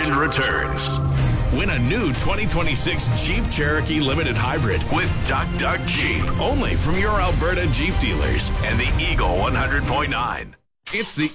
legend returns. Win a new 2026 Jeep Cherokee Limited Hybrid with Duck Duck Jeep. Only from your Alberta Jeep dealers and the Eagle 100.9. It's the